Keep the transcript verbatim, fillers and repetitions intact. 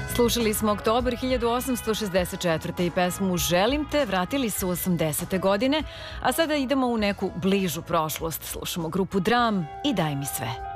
Slušali smo oktobar hiljadu osamsto šezdeset četvrte i pesmu Želim te, vratili su osamdesete godine, a sada idemo u neku bližu prošlost. Slušamo grupu Dram i Daj mi sve.